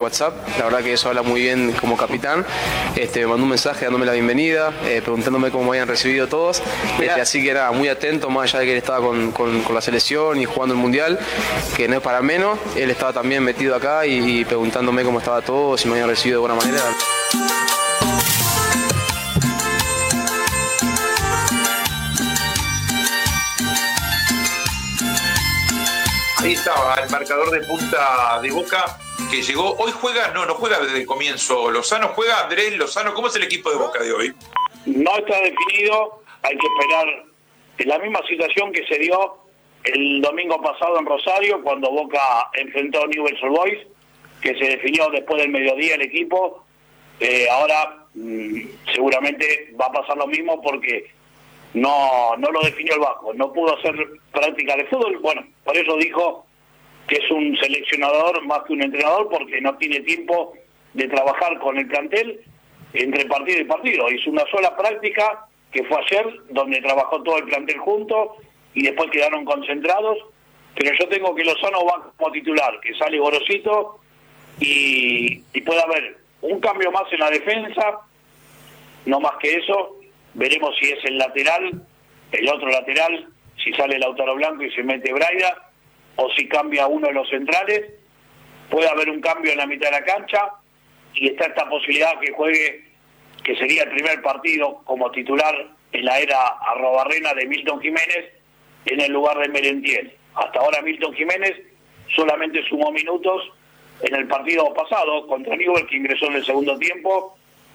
WhatsApp. La verdad que eso habla muy bien como capitán. Me mandó un mensaje dándome la bienvenida, preguntándome cómo me habían recibido todos. Así que era muy atento, más allá de que él estaba con la selección y jugando el Mundial, que no es para menos. Él estaba también metido acá y preguntándome cómo estaba todo, si me habían recibido de buena manera. Ahí estaba el marcador de punta de Boca que llegó. Hoy juega, no juega desde el comienzo Lozano, juega Andrés Lozano. ¿Cómo es el equipo de Boca de hoy? No está definido, hay que esperar. En la misma situación que se dio el domingo pasado en Rosario, cuando Boca enfrentó a Newell's Old Boys, que se definió después del mediodía el equipo. Ahora seguramente va a pasar lo mismo porque no lo definió el Vasco, no pudo hacer práctica de fútbol. Bueno, por eso dijo que es un seleccionador más que un entrenador, porque no tiene tiempo de trabajar con el plantel entre partido y partido. Hizo una sola práctica, que fue ayer, donde trabajó todo el plantel junto y después quedaron concentrados. Pero yo tengo que Lozano va como titular, que sale Gorosito y puede haber un cambio más en la defensa, no más que eso. Veremos si es el lateral, el otro lateral, si sale Lautaro Blanco y se mete Braida, o si cambia uno de los centrales. Puede haber un cambio en la mitad de la cancha, y está esta posibilidad que juegue, que sería el primer partido como titular en la era arrobarrena de Milton Jiménez, en el lugar de Merentiel. Hasta ahora Milton Jiménez solamente sumó minutos en el partido pasado contra Newell's, que ingresó en el segundo tiempo,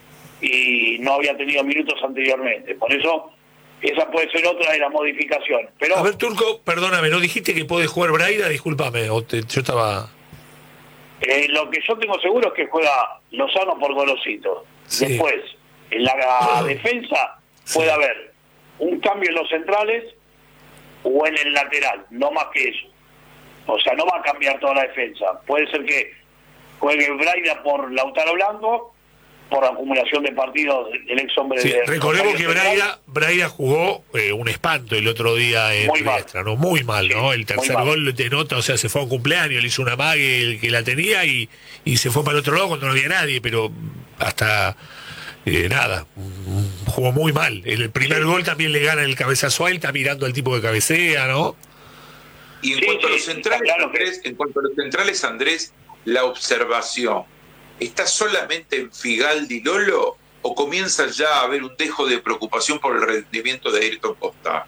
y no había tenido minutos anteriormente. Por eso, esa puede ser otra de las modificaciones. Pero, a ver, Turco, perdóname, ¿no dijiste que puede jugar Braida? Discúlpame, yo estaba... lo que yo tengo seguro es que juega Lozano por Gorosito. Sí. Después, en la defensa puede haber un cambio en los centrales o en el lateral, no más que eso. O sea, no va a cambiar toda la defensa. Puede ser que juegue Braida por Lautaro Blanco, por acumulación de partidos del ex hombre de... Recordemos que Braida jugó un espanto el otro día en Riestra, ¿no? Muy mal, ¿no? El tercer gol de nota, o sea, se fue a un cumpleaños, le hizo una mague el que la tenía y se fue para el otro lado cuando no había nadie, pero hasta nada, jugó muy mal. El primer gol también le gana el cabezazo a él, está mirando al tipo de cabecea, ¿no? Y en cuanto a los centrales, claro, Andrés, Andrés, la observación, ¿está solamente en Figaldi Lolo o comienza ya a haber un dejo de preocupación por el rendimiento de Ayrton Costa?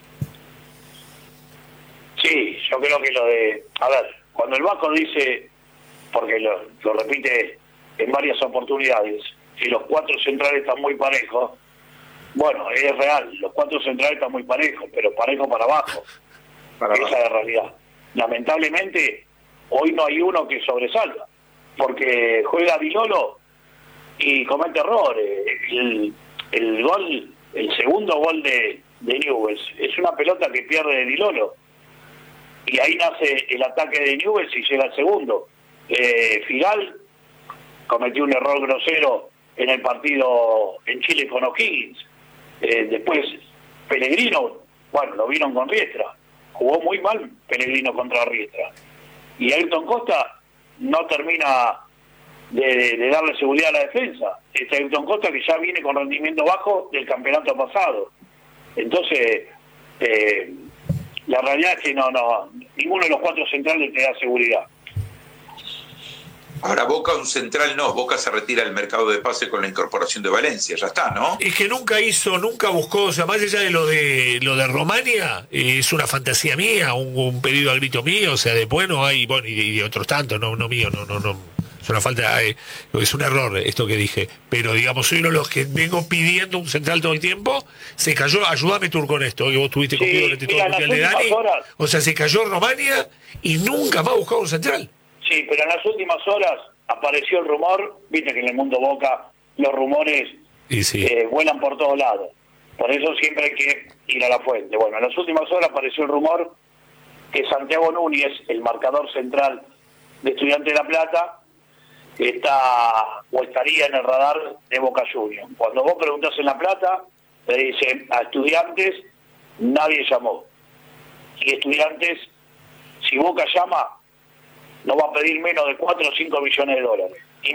Sí, yo creo que lo de... A ver, cuando el Vasco dice, porque lo repite en varias oportunidades, que los cuatro centrales están muy parejos, bueno, es real, los cuatro centrales están muy parejos, pero parejos para abajo. Esa es la realidad. Lamentablemente, hoy no hay uno que sobresalga, porque juega Di Lolo y comete errores. El gol, el segundo gol de Newell's, es una pelota que pierde Di Lolo. Y ahí nace el ataque de Newell's y llega el segundo. Figal cometió un error grosero en el partido en Chile con O'Higgins. Después Pellegrino, bueno, lo vieron con Riestra. Jugó muy mal Pellegrino contra Riestra. Y Ayrton Costa no termina de darle seguridad a la defensa. Este Ayrton Costa que ya viene con rendimiento bajo del campeonato pasado. Entonces, la realidad es que ninguno de los cuatro centrales te da seguridad. Ahora Boca, un central no, Boca se retira del mercado de pase con la incorporación de Valencia, ya está, ¿no? Es que nunca buscó, o sea, más allá de lo de Romania, es una fantasía mía, un pedido al grito mío, o sea, después no hay, bueno, y de otros tantos, no mío, no, es una falta, es un error esto que dije, pero digamos, soy uno de los que vengo pidiendo un central todo el tiempo, se cayó, ayúdame Turco con esto, que vos estuviste conmigo durante todo el Mundial de Dani, o sea, se cayó Romania y nunca más buscado un central. Sí, pero en las últimas horas apareció el rumor, viste que en el mundo Boca los rumores vuelan por todos lados, por eso siempre hay que ir a la fuente. Bueno, en las últimas horas apareció el rumor que Santiago Núñez, el marcador central de Estudiantes de La Plata, estaría en el radar de Boca Juniors. Cuando vos preguntás en La Plata, te dicen a Estudiantes nadie llamó. Y Estudiantes, si Boca llama, no va a pedir menos de 4 o 5 millones de dólares.